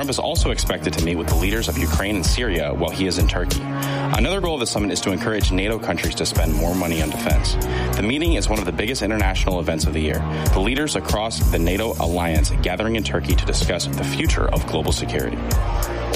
Trump is also expected to meet with the leaders of Ukraine and Syria while he is in Turkey. Another goal of the summit is to encourage NATO countries to spend more money on defense. The meeting is one of the biggest international events of the year. The leaders across the NATO alliance gathering in Turkey to discuss the future of global security.